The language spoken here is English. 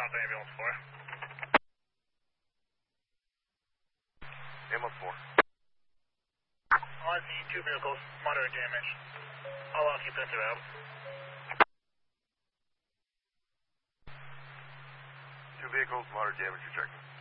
South Ambulance 4. Ambulance 4. On the 2 vehicles, moderate damage. All occupants are out. 2 vehicles, moderate damage, you're checking.